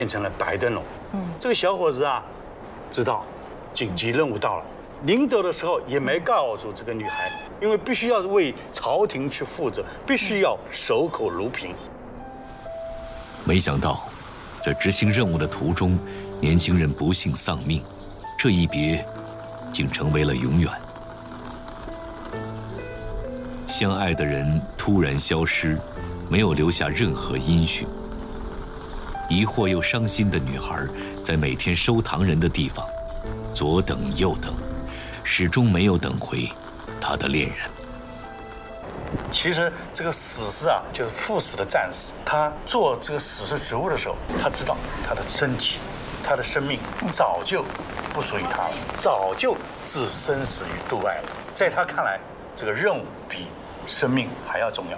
变成了白灯笼。这个小伙子啊，知道紧急任务到了，临走的时候也没告诉这个女孩，因为必须要为朝廷去负责，必须要守口如瓶。 没想到，在执行任务的途中，年轻人不幸丧命，这一别，竟成为了永远。相爱的人突然消失，没有留下任何音讯。疑惑又伤心的女孩，在每天收糖人的地方，左等右等，始终没有等回她的恋人。 其实这个死士啊，就是赴死的战士，他做这个死士职务的时候，他知道他的身体、他的生命早就不属于他了，早就置生死于度外了。在他看来，这个任务比生命还要重要。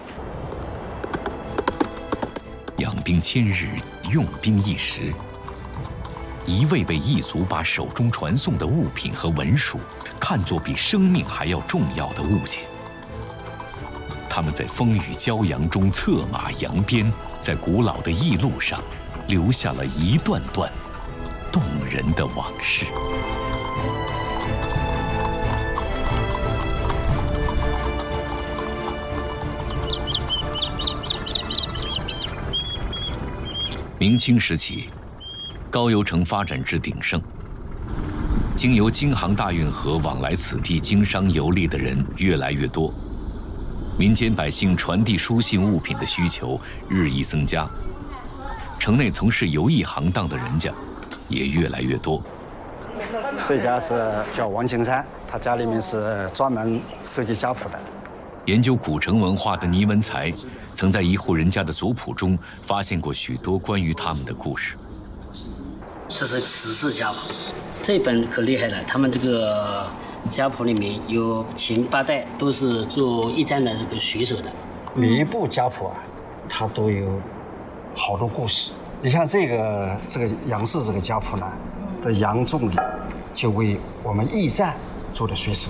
养兵千日，用兵一时。一位位异族把手中传送的物品和文书看作比生命还要重要的物件。他们在风雨骄阳中策马扬鞭，在古老的驿路上留下了一段段动人的往事。明清时期，高邮城发展至鼎盛，经由京杭大运河往来此地经商游历的人越来越多，民间百姓传递书信物品的需求日益增加，城内从事游艺行当的人家也越来越多。 这家是叫王青山，他家里面是专门收集家谱的。 研究古城文化的倪文才，曾在一户人家的族谱中发现过许多关于他们的故事。 这是十字家谱，这本可厉害了。他们这个家谱里面有前8代都是做驿站的这个水手的。 每一部家谱啊，它都有好多故事。你像这个杨氏这个家谱呢，的杨仲礼就为我们驿站做的水手。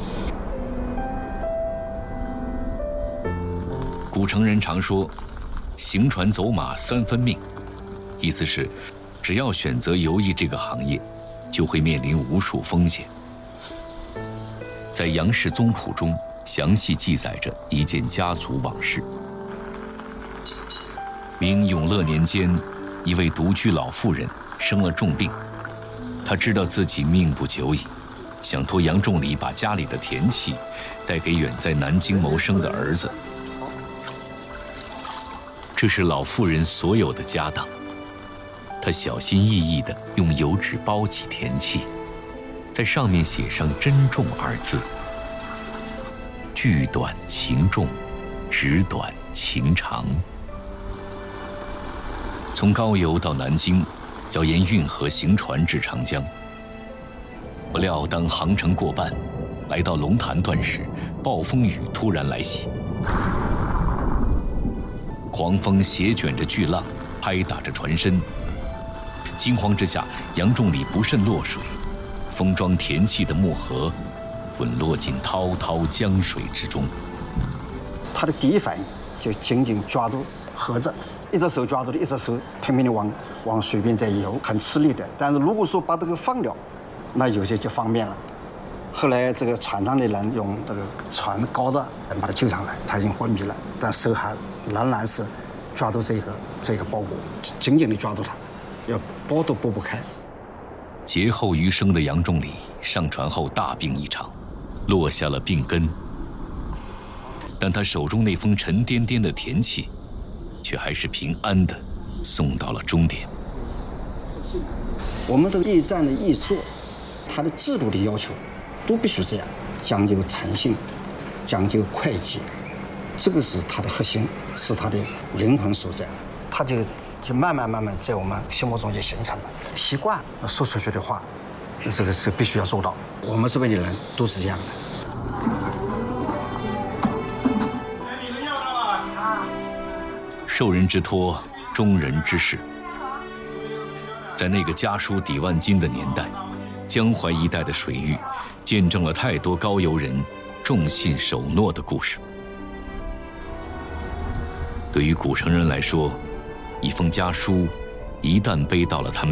古城人常说，行船走马3分命，意思是，只要选择游艺这个行业，就会面临无数风险。在杨氏宗谱中，详细记载着一件家族往事。明永乐年间，一位独居老妇人生了重病，她知道自己命不久矣，想托杨仲礼把家里的田契带给远在南京谋生的儿子。这是老妇人所有的家当，她小心翼翼地用油纸包起田契，在上面写上“珍重”2字。句短情重，纸短情长。从高邮到南京，要沿运河行船至长江。不料当航程过半，来到龙潭段时，暴风雨突然来袭。狂风斜卷着巨浪，拍打着船身。惊慌之下，杨仲礼不慎落水，封装田契的木盒滚落进滔滔江水之中。 他的第一反应就紧紧抓住盒子，一只手抓住的，一只手拼命的往水边在游，很吃力的。但是如果说把这个放掉，那有些就方便了。后来这个船上的人用这个船高的把他救上来，他已经昏迷了，但手还仍然是抓住这个包裹，紧紧地抓住它，要拨都拨不开。 劫后余生的杨仲礼上船后大病一场，落下了病根。但他手中那封沉甸甸的田契，却还是平安地送到了终点。 我们这个驿站的驿座，它的制度的要求都必须这样，讲究诚信，讲究会计，这个是它的核心，是它的灵魂所在。它就慢慢在我们心目中就形成了习惯，说出去的话，这个必须要做到。我们这边的人都是这样的。 受人之托，忠人之事。在那个家书抵万金的年代，江淮一带的水域见证了太多高邮人重信守诺的故事。对于古城人来说，一封家书， 一旦背到了他们